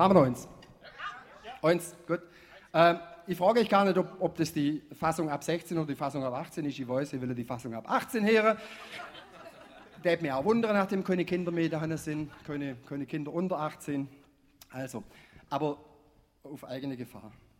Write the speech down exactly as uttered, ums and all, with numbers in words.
Machen wir eins. Eins, gut. Ähm, ich frage euch gar nicht, ob, ob das die Fassung ab sechzehn oder die Fassung ab achtzehn ist. Ich weiß, ich will die Fassung ab achtzehn hören. Das würde mich auch wundern, nachdem keine Kinder mehr da sind, keine, keine Kinder unter achtzehn. Also, aber auf eigene Gefahr.